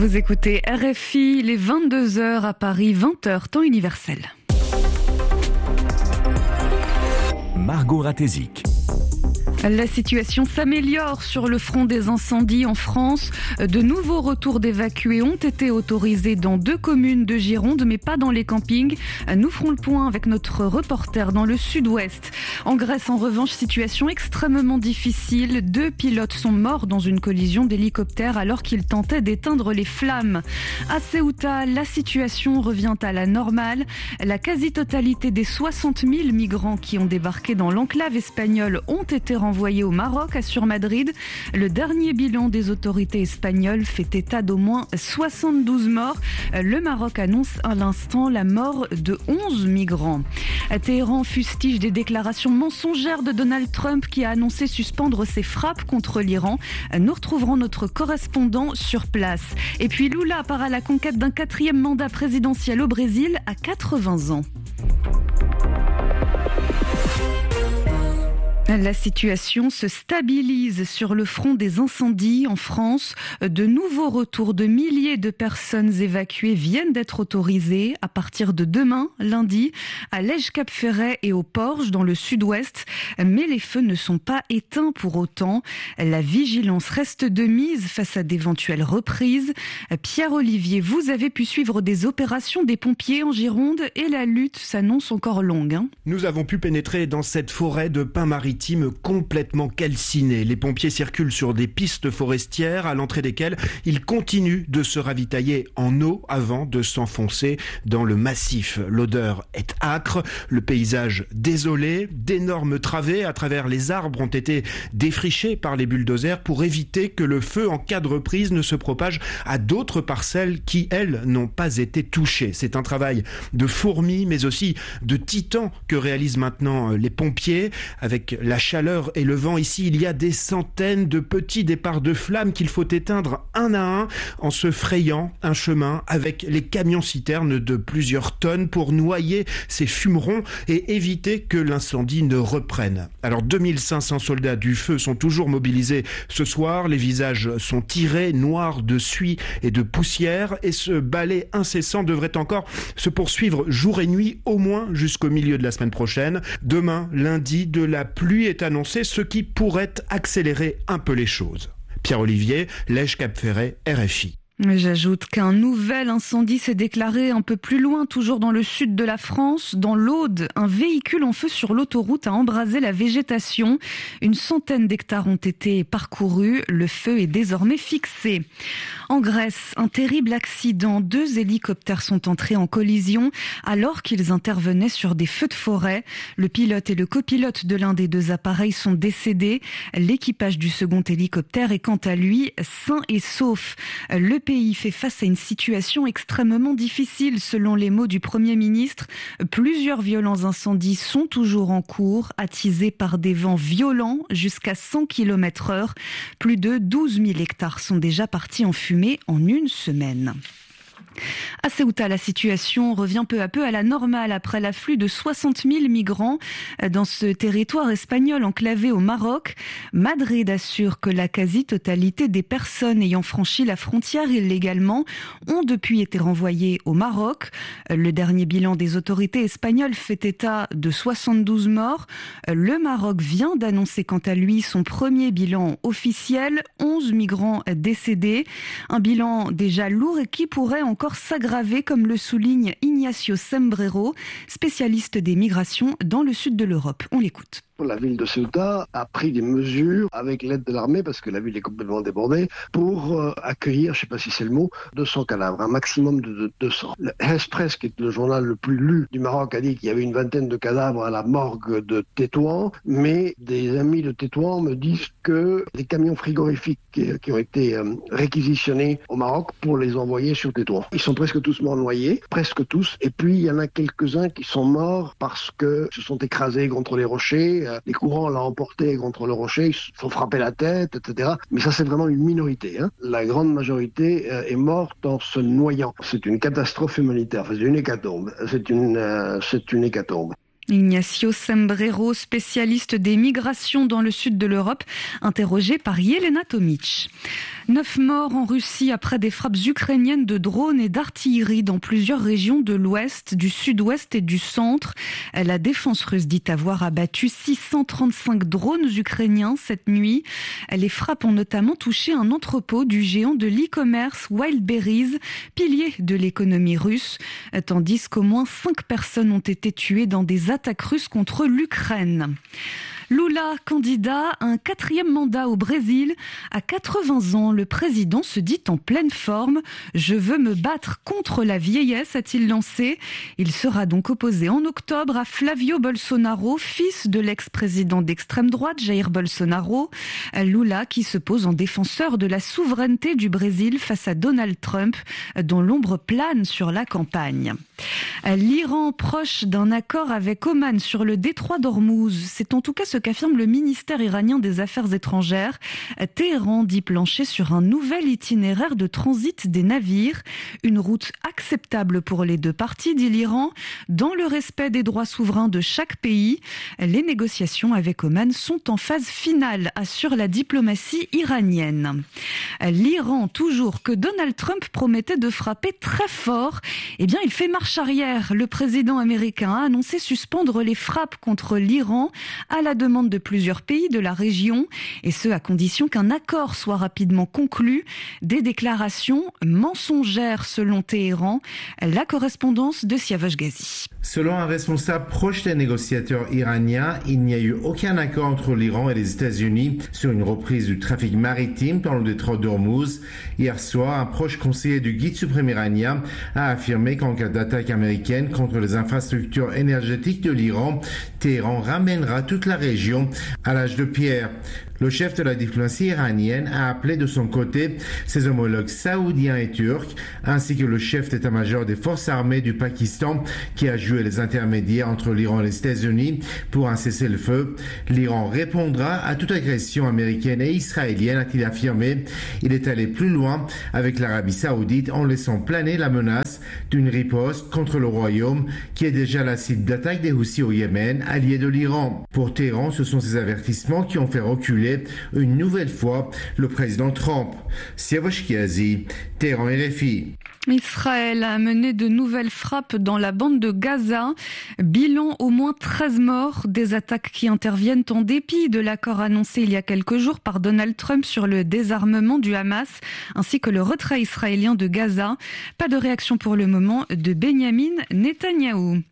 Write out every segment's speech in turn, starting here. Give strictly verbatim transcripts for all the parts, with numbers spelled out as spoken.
Vous écoutez R F I, les vingt-deux heures à Paris, vingt heures, temps universel. Margot Ratézik. La situation s'améliore sur le front des incendies en France. De nouveaux retours d'évacués ont été autorisés dans deux communes de Gironde, mais pas dans les campings. Nous ferons le point avec notre reporter dans le sud-ouest. En Grèce, en revanche, situation extrêmement difficile. Deux pilotes sont morts dans une collision d'hélicoptère alors qu'ils tentaient d'éteindre les flammes. À Ceuta, la situation revient à la normale. La quasi-totalité des soixante mille migrants qui ont débarqué dans l'enclave espagnole ont été renvoyés envoyé au Maroc, assure Madrid. Le dernier bilan des autorités espagnoles fait état d'au moins soixante-douze morts. Le Maroc annonce à l'instant la mort de onze migrants. Téhéran fustige des déclarations mensongères de Donald Trump qui a annoncé suspendre ses frappes contre l'Iran. Nous retrouverons notre correspondant sur place. Et puis Lula part à la conquête d'un quatrième mandat présidentiel au Brésil à quatre-vingts ans. La situation se stabilise sur le front des incendies en France. De nouveaux retours de milliers de personnes évacuées viennent d'être autorisés à partir de demain, lundi, à Lège-Cap-Ferret et au Porge dans le sud-ouest. Mais les feux ne sont pas éteints pour autant. La vigilance reste de mise face à d'éventuelles reprises. Pierre-Olivier, vous avez pu suivre des opérations des pompiers en Gironde et la lutte s'annonce encore longue. Hein. Nous avons pu pénétrer dans cette forêt de pins maritimes complètement calcinée. Les pompiers circulent sur des pistes forestières à l'entrée desquelles ils continuent de se ravitailler en eau avant de s'enfoncer dans le massif. L'odeur est âcre, le paysage désolé, d'énormes travées à travers les arbres ont été défrichés par les bulldozers pour éviter que le feu en cas de reprise ne se propage à d'autres parcelles qui, elles, n'ont pas été touchées. C'est un travail de fourmi mais aussi de titan que réalisent maintenant les pompiers avec la chaleur et le vent. Ici, il y a des centaines de petits départs de flammes qu'il faut éteindre un à un en se frayant un chemin avec les camions-citernes de plusieurs tonnes pour noyer ces fumerons et éviter que l'incendie ne reprenne. Alors deux mille cinq cents soldats du feu sont toujours mobilisés ce soir. Les visages sont tirés, noirs de suie et de poussière et ce balai incessant devrait encore se poursuivre jour et nuit au moins jusqu'au milieu de la semaine prochaine. Demain, lundi, de la pluie est annoncé, ce qui pourrait accélérer un peu les choses. Pierre-Olivier, Lège-Cap-Ferret, R F I. J'ajoute qu'un nouvel incendie s'est déclaré un peu plus loin, toujours dans le sud de la France. Dans l'Aude, un véhicule en feu sur l'autoroute a embrasé la végétation. Une centaine d'hectares ont été parcourus. Le feu est désormais fixé. En Grèce, un terrible accident. Deux hélicoptères sont entrés en collision alors qu'ils intervenaient sur des feux de forêt. Le pilote et le copilote de l'un des deux appareils sont décédés. L'équipage du second hélicoptère est quant à lui sain et sauf. Le Le pays fait face à une situation extrêmement difficile selon les mots du Premier ministre. Plusieurs violents incendies sont toujours en cours, attisés par des vents violents jusqu'à cent kilomètres heure. Plus de douze mille hectares sont déjà partis en fumée en une semaine. À Ceuta, la situation revient peu à peu à la normale après l'afflux de soixante mille migrants dans ce territoire espagnol enclavé au Maroc. Madrid assure que la quasi-totalité des personnes ayant franchi la frontière illégalement ont depuis été renvoyées au Maroc. Le dernier bilan des autorités espagnoles fait état de soixante-douze morts. Le Maroc vient d'annoncer quant à lui son premier bilan officiel, onze migrants décédés. Un bilan déjà lourd et qui pourrait encore s'aggraver, comme le souligne Ignacio Sembrero, spécialiste des migrations dans le sud de l'Europe. On l'écoute. La ville de Ceuta a pris des mesures avec l'aide de l'armée, parce que la ville est complètement débordée, pour euh, accueillir, je ne sais pas si c'est le mot, deux cents cadavres, un maximum de, de deux cents. Le Express, qui est le journal le plus lu du Maroc, a dit qu'il y avait une vingtaine de cadavres à la morgue de Tétouan, mais des amis de Tétouan me disent que les camions frigorifiques qui, qui ont été euh, réquisitionnés au Maroc pour les envoyer sur Tétouan. Ils sont presque tous morts noyés, presque tous, et puis il y en a quelques-uns qui sont morts parce que se sont écrasés contre les rochers. Les courants l'ont emporté contre le rocher, ils se sont frappés la tête, et cetera. Mais ça, c'est vraiment une minorité. Hein. La grande majorité euh, est morte en se noyant. C'est une catastrophe humanitaire, c'est une hécatombe. C'est une, euh, c'est une hécatombe. Ignacio Sembrero, spécialiste des migrations dans le sud de l'Europe, interrogé par Yelena Tomic. Neuf morts en Russie après des frappes ukrainiennes de drones et d'artillerie dans plusieurs régions de l'ouest, du sud-ouest et du centre. La défense russe dit avoir abattu six cent trente-cinq drones ukrainiens cette nuit. Les frappes ont notamment touché un entrepôt du géant de l'e-commerce Wildberries, pilier de l'économie russe, tandis qu'au moins cinq personnes ont été tuées dans des attaques russes contre l'Ukraine. Lula, candidat à un quatrième mandat au Brésil. À quatre-vingts ans, le président se dit en pleine forme. « Je veux me battre contre la vieillesse », a-t-il lancé. Il sera donc opposé en octobre à Flavio Bolsonaro, fils de l'ex-président d'extrême droite Jair Bolsonaro. Lula qui se pose en défenseur de la souveraineté du Brésil face à Donald Trump, dont l'ombre plane sur la campagne. L'Iran proche d'un accord avec Oman sur le détroit d'Ormuz. C'est en tout cas ce qu'affirme le ministère iranien des Affaires étrangères. Téhéran dit plancher sur un nouvel itinéraire de transit des navires. Une route acceptable pour les deux parties, dit l'Iran, dans le respect des droits souverains de chaque pays. Les négociations avec Oman sont en phase finale, assure la diplomatie iranienne. L'Iran, toujours, que Donald Trump promettait de frapper très fort, eh bien il fait marche arrière. Le président américain a annoncé suspendre les frappes contre l'Iran à la demande de plusieurs pays de la région, et ce à condition qu'un accord soit rapidement conclu. Des déclarations mensongères selon Téhéran. La correspondance de Siavash Ghazi. Selon un responsable proche des négociateurs iraniens, il n'y a eu aucun accord entre l'Iran et les États-Unis sur une reprise du trafic maritime dans le détroit d'Ormuz. Hier soir, un proche conseiller du guide suprême iranien a affirmé qu'en cas d'attaque américaine contre les infrastructures énergétiques de l'Iran, Téhéran ramènera toute la région à l'âge de pierre. Le chef de la diplomatie iranienne a appelé de son côté ses homologues saoudiens et turcs, ainsi que le chef d'état-major des forces armées du Pakistan, qui a joué les intermédiaires entre l'Iran et les États-Unis pour un cessez-le-feu. L'Iran répondra à toute agression américaine et israélienne, a-t-il affirmé. Il est allé plus loin avec l'Arabie saoudite en laissant planer la menace d'une riposte contre le royaume, qui est déjà la cible d'attaque des Houthis au Yémen, alliés de l'Iran. Pour Téhéran, ce sont ces avertissements qui ont fait reculer une nouvelle fois le président Trump. Siavash Ghazi, Téhéran R F I. Israël a mené de nouvelles frappes dans la bande de Gaza. Bilan au moins treize morts, des attaques qui interviennent en dépit de l'accord annoncé il y a quelques jours par Donald Trump sur le désarmement du Hamas ainsi que le retrait israélien de Gaza. Pas de réaction pour le moment de Benyamin Netanyahou.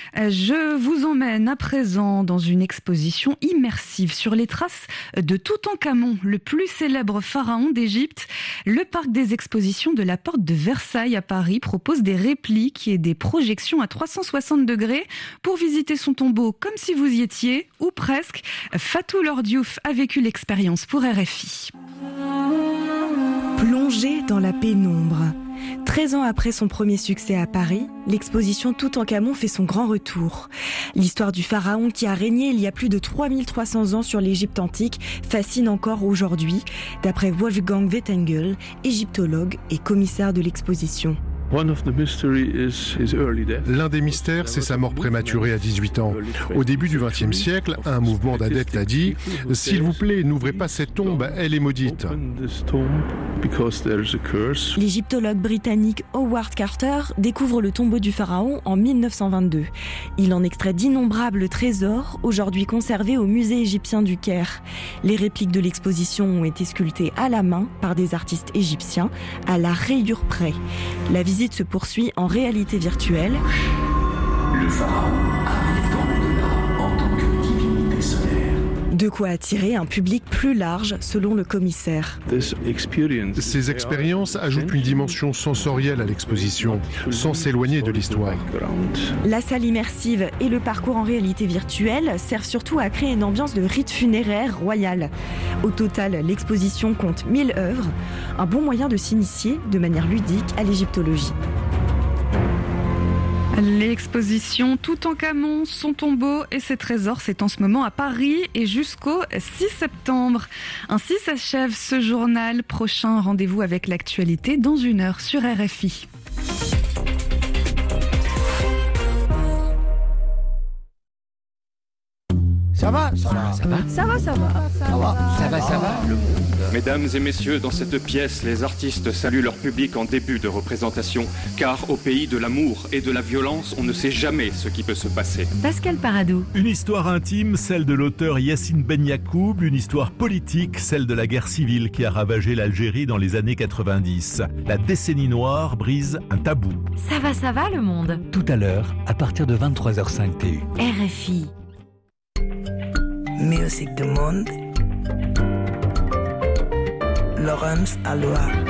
Je vous emmène à présent dans une exposition immersive sur les traces de Toutankhamon, le plus célèbre pharaon d'Égypte. Le parc des expositions de la Porte de Versailles à Paris propose des répliques et des projections à trois cent soixante degrés pour visiter son tombeau comme si vous y étiez, ou presque. Fatou Lord Diouf a vécu l'expérience pour R F I. Plongé dans la pénombre. treize ans après son premier succès à Paris, l'exposition Toutankhamon fait son grand retour. L'histoire du pharaon qui a régné il y a plus de trois mille trois cents ans sur l'Égypte antique fascine encore aujourd'hui, d'après Wolfgang Wettengel, égyptologue et commissaire de l'exposition. L'un des mystères, c'est sa mort prématurée à dix-huit ans. Au début du vingtième siècle, un mouvement d'adeptes a dit « S'il vous plaît, n'ouvrez pas cette tombe, elle est maudite ». L'égyptologue britannique Howard Carter découvre le tombeau du pharaon en mille neuf cent vingt-deux. Il en extrait d'innombrables trésors, aujourd'hui conservés au musée égyptien du Caire. Les répliques de l'exposition ont été sculptées à la main par des artistes égyptiens, à la rayure près. La visite se poursuit en réalité virtuelle. Le pharaon arrive dans le-delà en tant que divinité solaire. De quoi attirer un public plus large, selon le commissaire. Ces expériences ajoutent une dimension sensorielle à l'exposition, sans s'éloigner de l'histoire. La salle immersive et le parcours en réalité virtuelle servent surtout à créer une ambiance de rite funéraire royal. Au total, l'exposition compte mille œuvres, un bon moyen de s'initier de manière ludique à l'égyptologie. L'exposition Toutankhamon, son tombeau et ses trésors, c'est en ce moment à Paris et jusqu'au six septembre. Ainsi s'achève ce journal. Prochain rendez-vous avec l'actualité dans une heure sur R F I. Ça va, ça va, ça va. Ça va, ça va. Ça va, ça va, ça va. Le monde. Mesdames et messieurs, dans cette pièce, les artistes saluent leur public en début de représentation, car au pays de l'amour et de la violence, on ne sait jamais ce qui peut se passer. Pascal Paradou. Une histoire intime, celle de l'auteur Yassine Ben Yacoub, une histoire politique, celle de la guerre civile qui a ravagé l'Algérie dans les années quatre-vingt-dix. La décennie noire brise un tabou. Ça va, ça va le monde. Tout à l'heure, à partir de vingt-trois heures cinq T U. R F I. Musique du monde. Laurence Aloha.